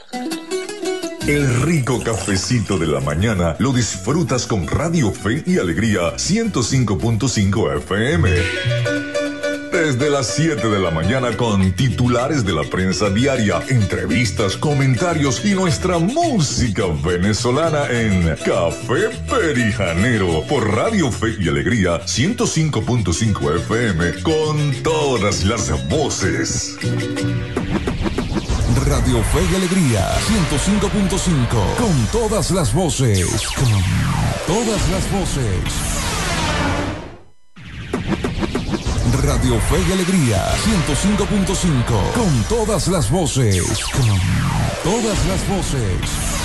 El rico cafecito de la mañana lo disfrutas con Radio Fe y Alegría 105.5 FM. Desde las 7 de la mañana con titulares de la prensa diaria, entrevistas, comentarios y nuestra música venezolana en Café Perijanero por Radio Fe y Alegría 105.5 FM con todas las voces. Radio Fe y Alegría 105.5 con todas las voces. Con todas las voces. Radio Fe y Alegría 105.5 con todas las voces. Con todas las voces.